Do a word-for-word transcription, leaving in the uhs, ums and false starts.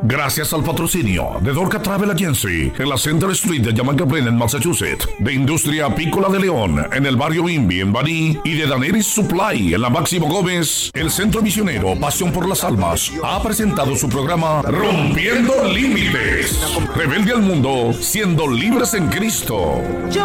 Gracias al patrocinio de Dorca Travel Agency en la Center Street de Jamaica Plain en Massachusetts, de Industria Apícola de León en el barrio Invi en Baní y de Daneris Supply en la Máximo Gómez, el Centro Misionero Pasión por las Almas ha presentado su programa Rompiendo Límites. Rebelde al mundo, siendo libres en Cristo. Yo